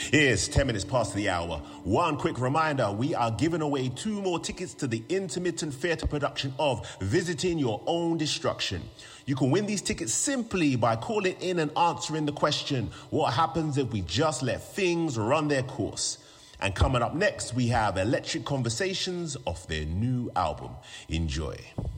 It's 10 minutes past the hour. One quick reminder, we are giving away 2 more tickets to the intermittent theatre production of Visiting Your Own Destruction. You can win these tickets simply by calling in and answering the question, what happens if we just let things run their course? And coming up next, we have Electric Conversations off their new album. Enjoy.